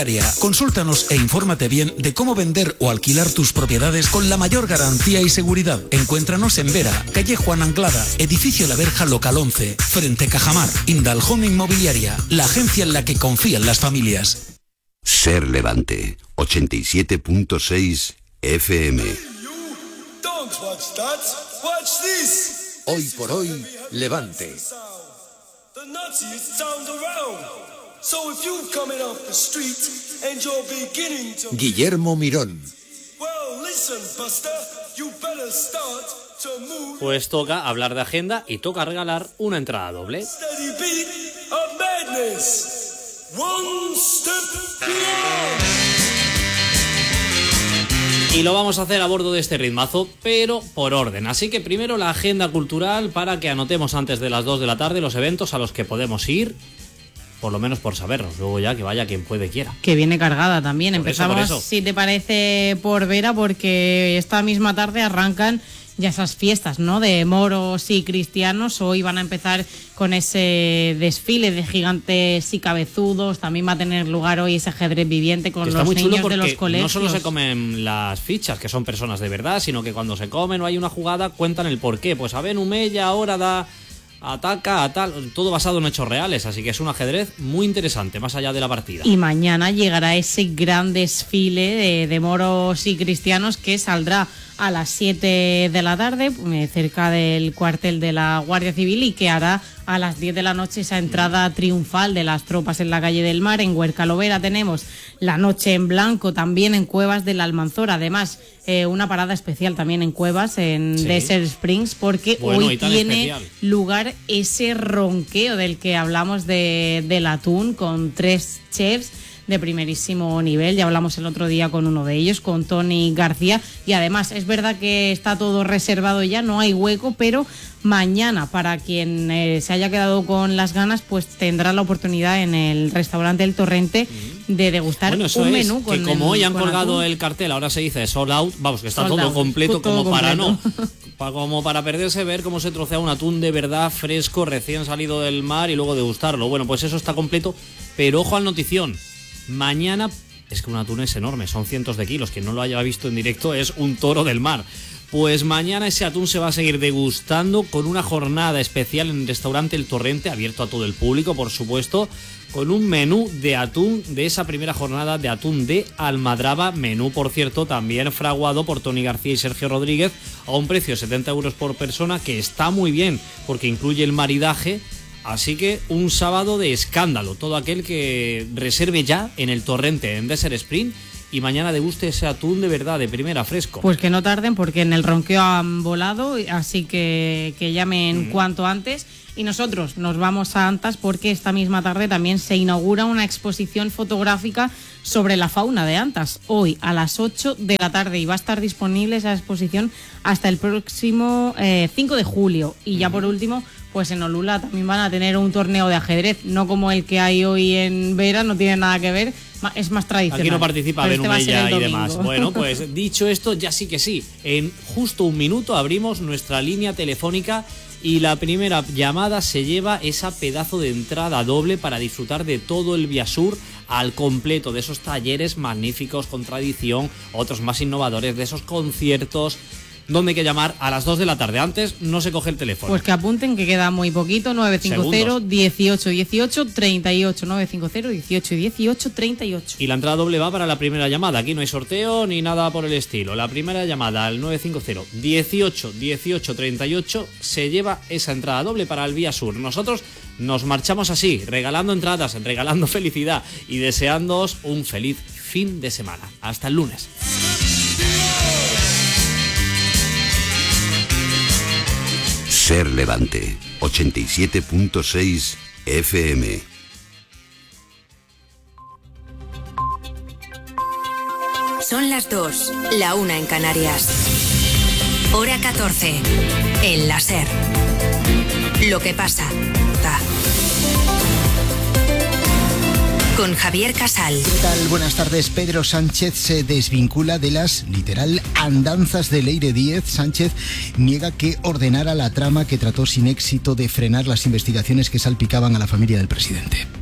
Consúltanos e infórmate bien de cómo vender o alquilar tus propiedades con la mayor garantía y seguridad. Encuéntranos en Vera, calle Juan Anglada, edificio La Verja, local 11, frente Cajamar. Indalhome Inmobiliaria, la agencia en la que confían las familias. Ser Levante, 87.6 FM. Hoy por hoy, Levante. Guillermo Mirón. Pues toca hablar de agenda y toca regalar una entrada doble. Y lo vamos a hacer a bordo de este ritmazo, pero por orden. Así que primero la agenda cultural para que anotemos antes de las 2 de la tarde los eventos a los que podemos ir, por lo menos por saberlos. Luego ya que vaya quien puede quiera. Que viene cargada también. Por Empezamos, eso. si te parece, por Vera, porque esta misma tarde arrancan ya esas fiestas, ¿no?, de moros y cristianos. Hoy van a empezar con ese desfile de gigantes y cabezudos. También va a tener lugar hoy ese ajedrez viviente con los niños de los colegios. No solo se comen las fichas, que son personas de verdad, sino que cuando se comen o hay una jugada cuentan el porqué. Pues a ver, Umella ahora ataca a tal, todo basado en hechos reales, así que es un ajedrez muy interesante, más allá de la partida. Y mañana llegará ese gran desfile de moros y cristianos que saldrá a las 7 de la tarde, cerca del cuartel de la Guardia Civil, y que hará a las 10 de la noche esa entrada triunfal de las tropas en la calle del Mar. En Huercalovera tenemos la noche en blanco, también en Cuevas de la Almanzora. Además, una parada especial también en Cuevas, en Desert Springs, porque hoy tiene lugar ese ronqueo del que hablamos del atún, con 3 chefs de primerísimo nivel. Ya hablamos el otro día con uno de ellos, con Tony García, y además es verdad que está todo reservado ya, no hay hueco, pero mañana, para quien se haya quedado con las ganas, pues tendrá la oportunidad en el restaurante El Torrente de degustar un menú con, que como hoy han colgado atún. El cartel, ahora se dice sold out, vamos, que está Sold todo out, completo, todo como para completo. como para perderse, ver cómo se trocea un atún de verdad fresco, recién salido del mar, y luego degustarlo. Bueno, pues eso está completo, pero ojo al notición. Mañana, es que un atún es enorme, son cientos de kilos, quien no lo haya visto en directo es un toro del mar. Pues mañana ese atún se va a seguir degustando con una jornada especial en el restaurante El Torrente, abierto a todo el público, por supuesto, con un menú de atún de esa primera jornada de atún de almadraba, menú, por cierto, también fraguado por Tony García y Sergio Rodríguez, a un precio de 70 euros por persona, que está muy bien, porque incluye el maridaje. Así que un sábado de escándalo, todo aquel que reserve ya en El Torrente, en Desert Spring, y mañana deguste ese atún de verdad, de primera, fresco. Pues que no tarden, porque en el ronqueo han volado, así que llamen cuanto antes. Y nosotros nos vamos a Antas, porque esta misma tarde también se inaugura una exposición fotográfica sobre la fauna de Antas, hoy a las 8 de la tarde, y va a estar disponible esa exposición hasta el próximo 5 de julio. Y ya por último, pues en Olula también van a tener un torneo de ajedrez, no como el que hay hoy en Vera, no tiene nada que ver, es más tradicional. Aquí no participa Ben Umella y domingo. demás. Bueno, pues dicho esto, ya sí que sí. En justo un minuto abrimos nuestra línea telefónica y la primera llamada se lleva esa pedazo de entrada doble para disfrutar de todo el Biasur al completo, de esos talleres magníficos con tradición, otros más innovadores, de esos conciertos. ¿Dónde hay que llamar? A las 2 de la tarde. Antes no se coge el teléfono. Pues que apunten, que queda muy poquito. 950-18-18-38. 950-18-18-38. Y la entrada doble va para la primera llamada. Aquí no hay sorteo ni nada por el estilo. La primera llamada al 950-18-18-38 se lleva esa entrada doble para el Vía Sur. Nosotros nos marchamos así, regalando entradas, regalando felicidad y deseándoos un feliz fin de semana. Hasta el lunes. Ser Levante, 87.6 FM. Son las 2, la 1 en Canarias. Hora 14, en la SER. Lo que pasa. Con Javier Casal. ¿Qué tal? Buenas tardes. Pedro Sánchez se desvincula de las, literal, andanzas de Leire Díez. Sánchez niega que ordenara la trama que trató sin éxito de frenar las investigaciones que salpicaban a la familia del presidente.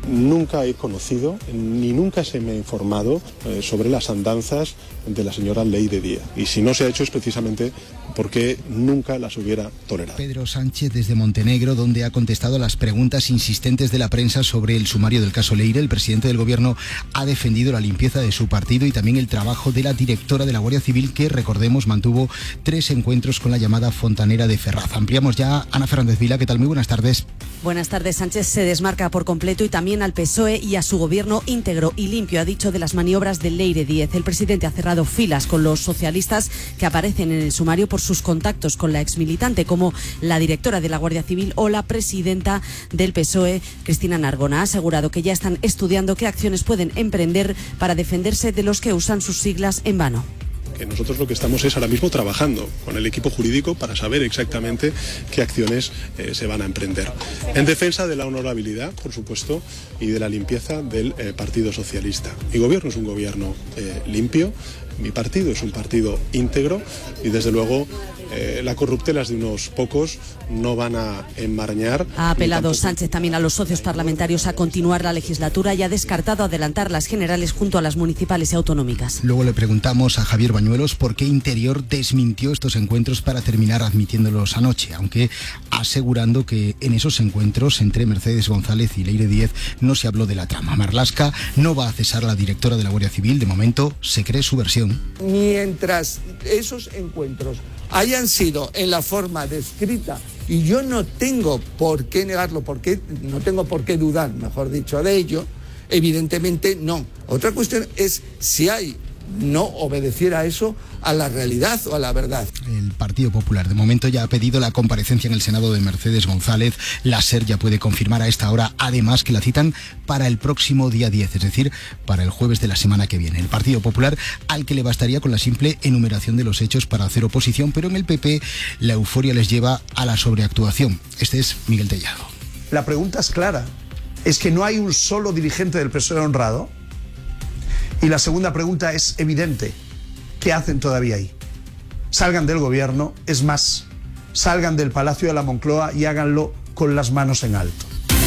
Nunca he conocido, ni nunca se me ha informado sobre las andanzas de la señora Leyre Díez. Y si no se ha hecho es precisamente porque nunca las hubiera tolerado. Pedro Sánchez desde Montenegro, donde ha contestado a las preguntas insistentes de la prensa sobre el sumario del caso Leyre. El presidente del gobierno ha defendido la limpieza de su partido y también el trabajo de la directora de la Guardia Civil, que, recordemos, mantuvo 3 encuentros con la llamada Fontanera de Ferraz. Ampliamos ya. Ana Fernández Vila, ¿qué tal? Muy buenas tardes. Buenas tardes. Sánchez se desmarca por completo y también al PSOE y a su gobierno íntegro y limpio, ha dicho, de las maniobras de Leyre Díez. El presidente ha cerrado filas con los socialistas que aparecen en el sumario por sus contactos con la exmilitante, como la directora de la Guardia Civil o la presidenta del PSOE, Cristina Nargona. Ha asegurado que ya están estudiando qué acciones pueden emprender para defenderse de los que usan sus siglas en vano. Que nosotros lo que estamos es ahora mismo trabajando con el equipo jurídico para saber exactamente qué acciones se van a emprender. En defensa de la honorabilidad, por supuesto, y de la limpieza del Partido Socialista. Mi gobierno es un gobierno limpio, mi partido es un partido íntegro y, desde luego, las corruptelas de unos pocos no van a enmarañar. Ha apelado Sánchez también a los socios parlamentarios a continuar la legislatura y ha descartado adelantar las generales junto a las municipales y autonómicas. Luego le preguntamos a Javier Bañuelos por qué Interior desmintió estos encuentros para terminar admitiéndolos anoche, aunque asegurando que en esos encuentros entre Mercedes González y Leyre Díez no se habló de la trama. Marlaska no va a cesar a la directora de la Guardia Civil. De momento se cree su versión. Mientras esos encuentros hayan sido en la forma descrita, y yo no tengo por qué negarlo, no tengo por qué dudar, mejor dicho, de ello, evidentemente no. Otra cuestión es si no obedeciera eso a la realidad o a la verdad. El Partido Popular de momento ya ha pedido la comparecencia en el Senado de Mercedes González. La SER ya puede confirmar a esta hora, además, que la citan para el próximo día 10, es decir, para el jueves de la semana que viene. El Partido Popular, al que le bastaría con la simple enumeración de los hechos para hacer oposición, pero en el PP la euforia les lleva a la sobreactuación. Este es Miguel Tellado. La pregunta es clara, es que no hay un solo dirigente del PSOE honrado. Y la segunda pregunta es evidente. ¿Qué hacen todavía ahí? Salgan del gobierno, es más, salgan del Palacio de la Moncloa y háganlo con las manos en alto.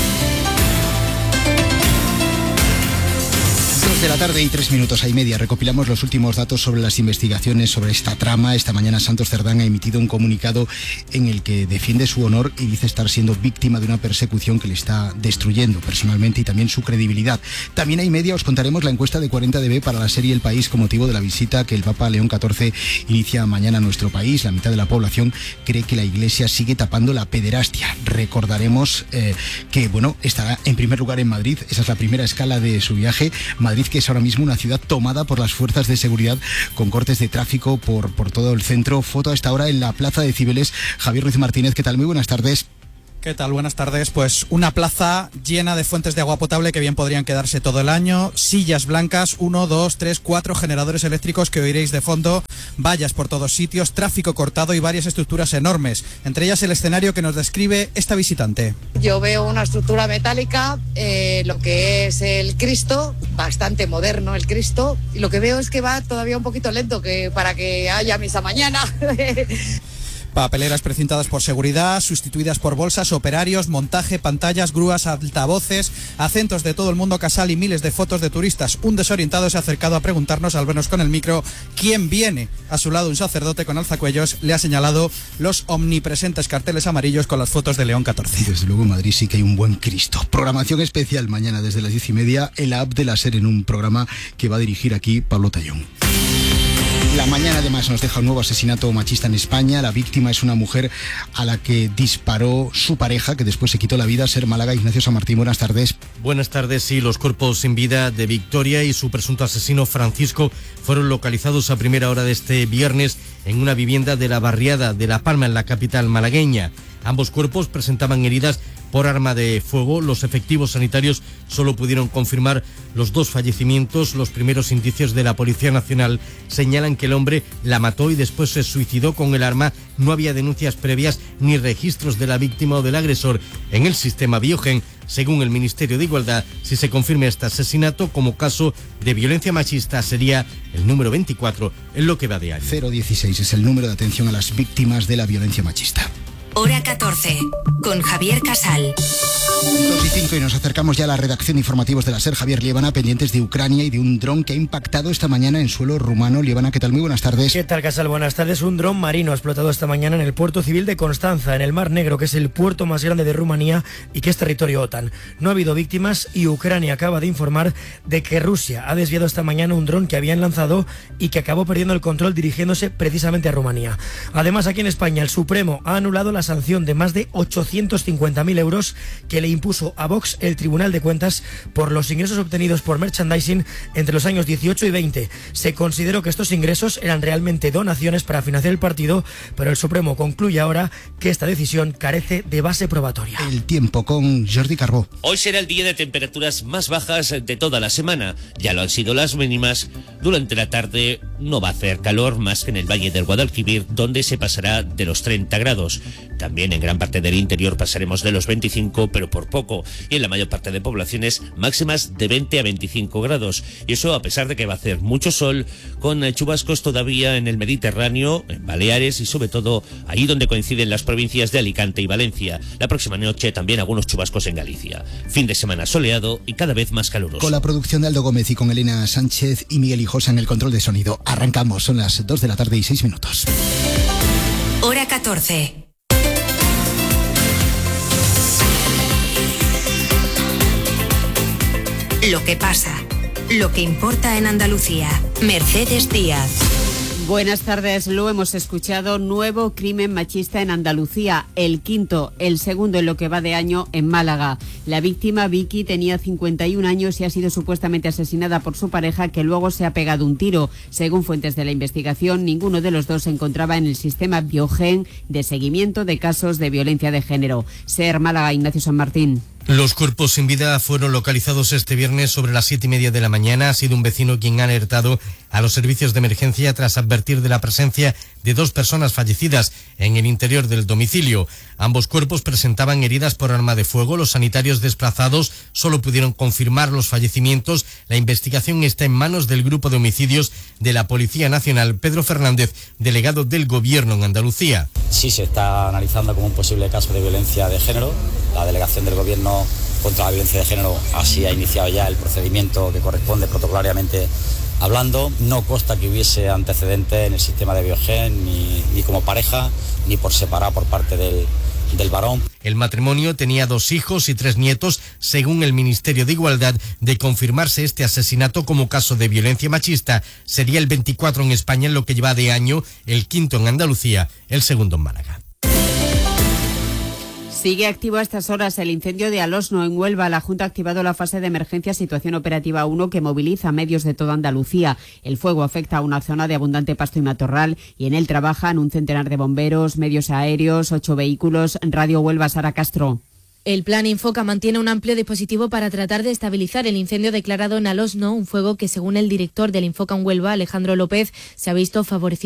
2 de la tarde y 3 minutos y media. Recopilamos los últimos datos sobre las investigaciones sobre esta trama. Esta mañana Santos Cerdán ha emitido un comunicado en el que defiende su honor y dice estar siendo víctima de una persecución que le está destruyendo personalmente y también su credibilidad. También a y media os contaremos la encuesta de 40DB para la serie El País con motivo de la visita que el Papa León XIV inicia mañana a nuestro país. La mitad de la población cree que la Iglesia sigue tapando la pederastia. Recordaremos que estará en primer lugar en Madrid. Esa es la primera escala de su viaje. Madrid, que es ahora mismo una ciudad tomada por las fuerzas de seguridad con cortes de tráfico por todo el centro. Foto a esta hora en la Plaza de Cibeles. Javier Ruiz Martínez, ¿qué tal? Muy buenas tardes. ¿Qué tal? Buenas tardes. Pues una plaza llena de fuentes de agua potable que bien podrían quedarse todo el año, sillas blancas, 1, 2, 3, 4 generadores eléctricos que oiréis de fondo, vallas por todos sitios, tráfico cortado y varias estructuras enormes, entre ellas el escenario que nos describe esta visitante. Yo veo una estructura metálica, lo que es el Cristo, bastante moderno el Cristo, y lo que veo es que va todavía un poquito lento para que haya misa mañana. Papeleras precintadas por seguridad, sustituidas por bolsas, operarios, montaje, pantallas, grúas, altavoces, acentos de todo el mundo casal y miles de fotos de turistas. Un desorientado se ha acercado a preguntarnos, al vernos con el micro, quién viene. A su lado un sacerdote con alzacuellos le ha señalado los omnipresentes carteles amarillos con las fotos de León XIV. Desde luego en Madrid sí que hay un buen Cristo. Programación especial mañana desde las 10:30 en la app de la SER, en un programa que va a dirigir aquí Pablo Tallón. La mañana además nos deja un nuevo asesinato machista en España. La víctima es una mujer a la que disparó su pareja, que después se quitó la vida. SER Málaga, Ignacio San Martín, buenas tardes. Buenas tardes. Sí, los cuerpos sin vida de Victoria y su presunto asesino Francisco fueron localizados a primera hora de este viernes en una vivienda de la barriada de La Palma, en la capital malagueña. Ambos cuerpos presentaban heridas por arma de fuego. Los efectivos sanitarios solo pudieron confirmar los 2 fallecimientos. Los primeros indicios de la Policía Nacional señalan que el hombre la mató y después se suicidó con el arma. No había denuncias previas ni registros de la víctima o del agresor en el sistema Biogen. Según el Ministerio de Igualdad, si se confirma este asesinato como caso de violencia machista, sería el número 24 en lo que va de año. 016 es el número de atención a las víctimas de la violencia machista. Hora 14, con Javier Casal. 2:05 y nos acercamos ya a la redacción de informativos de la SER. Javier Liébana, pendientes de Ucrania y de un dron que ha impactado esta mañana en suelo rumano. Liébana, ¿qué tal? Muy buenas tardes. ¿Qué tal, Casal? Buenas tardes. Un dron marino ha explotado esta mañana en el puerto civil de Constanza, en el Mar Negro, que es el puerto más grande de Rumanía y que es territorio OTAN. No ha habido víctimas y Ucrania acaba de informar de que Rusia ha desviado esta mañana un dron que habían lanzado y que acabó perdiendo el control dirigiéndose precisamente a Rumanía. Además, aquí en España, el Supremo ha anulado la sanción de más de 850.000 euros que le impuso a Vox el Tribunal de Cuentas por los ingresos obtenidos por merchandising entre los años 18 y 20. Se consideró que estos ingresos eran realmente donaciones para financiar el partido, pero el Supremo concluye ahora que esta decisión carece de base probatoria. El tiempo con Jordi Carbó. Hoy será el día de temperaturas más bajas de toda la semana. Ya lo han sido las mínimas. Durante la tarde no va a hacer calor más que en el Valle del Guadalquivir, donde se pasará de los 30 grados. También en gran parte del interior pasaremos de los 25, pero por poco. Y en la mayor parte de poblaciones máximas de 20 a 25 grados. Y eso a pesar de que va a hacer mucho sol, con chubascos todavía en el Mediterráneo, en Baleares y sobre todo ahí donde coinciden las provincias de Alicante y Valencia. La próxima noche también algunos chubascos en Galicia. Fin de semana soleado y cada vez más caluroso. Con la producción de Aldo Gómez y con Elena Sánchez y Miguel Hijosa en el control de sonido. Arrancamos, son las 2 de la tarde y 6 minutos. Hora 14. Lo que pasa, lo que importa en Andalucía. Mercedes Díaz. Buenas tardes, lo hemos escuchado. Nuevo crimen machista en Andalucía, el quinto, el segundo en lo que va de año en Málaga. La víctima, Vicky, tenía 51 años y ha sido supuestamente asesinada por su pareja, que luego se ha pegado un tiro. Según fuentes de la investigación, ninguno de los dos se encontraba en el sistema Biogen de seguimiento de casos de violencia de género. SER Málaga, Ignacio San Martín. Los cuerpos sin vida fueron localizados este viernes sobre las 7:30 de la mañana. Ha sido un vecino quien ha alertado a los servicios de emergencia tras advertir de la presencia de 2 personas fallecidas en el interior del domicilio. Ambos cuerpos presentaban heridas por arma de fuego. Los sanitarios desplazados solo pudieron confirmar los fallecimientos. La investigación está en manos del Grupo de Homicidios de la Policía Nacional. Pedro Fernández, delegado del Gobierno en Andalucía. Sí, se está analizando como un posible caso de violencia de género. La delegación del Gobierno contra la violencia de género así ha iniciado ya el procedimiento que corresponde protocolariamente hablando. No consta que hubiese antecedentes en el sistema de Biogen, ni como pareja, ni por separado por parte del varón. El matrimonio tenía 2 hijos y 3 nietos, según el Ministerio de Igualdad. De confirmarse este asesinato como caso de violencia machista, sería el 24 en España en lo que lleva de año, el quinto en Andalucía, el segundo en Málaga. Sigue activo a estas horas el incendio de Alosno en Huelva. La Junta ha activado la fase de emergencia Situación Operativa 1 que moviliza medios de toda Andalucía. El fuego afecta a una zona de abundante pasto y matorral y en él trabajan un centenar de bomberos, medios aéreos, 8 vehículos. Radio Huelva, Sara Castro. El plan Infoca mantiene un amplio dispositivo para tratar de estabilizar el incendio declarado en Alosno, un fuego que, según el director del Infoca en Huelva, Alejandro López, se ha visto favorecido